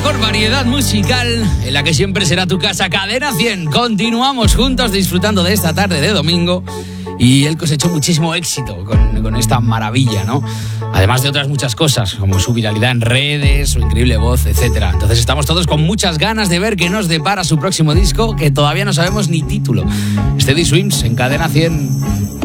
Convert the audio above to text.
mejor variedad musical en la que siempre será tu casa, Cadena 100. Continuamos juntos disfrutando de esta tarde de domingo y él cosechó muchísimo éxito con esta maravilla, ¿no? Además de otras muchas cosas, como su viralidad en redes, su increíble voz, etcétera. Entonces estamos todos con muchas ganas de ver qué nos depara su próximo disco, que todavía no sabemos ni título. Steady Swims en Cadena 100.